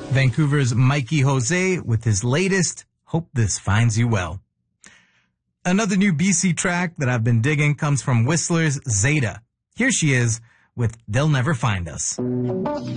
Vancouver's Mikey Jose with his latest, Hope This Finds You Well. Another new BC track that I've been digging comes from Whistler's Zeta. Here she is with They'll Never Find Us.